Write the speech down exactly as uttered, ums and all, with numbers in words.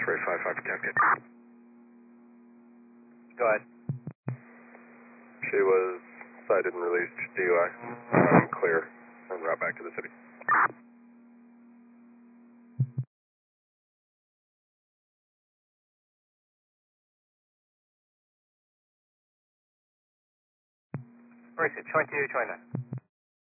Ray five five protected. Go ahead. She was cited and released D U I. Um, clear. En route back to the city. Race at twenty-two twenty-nine.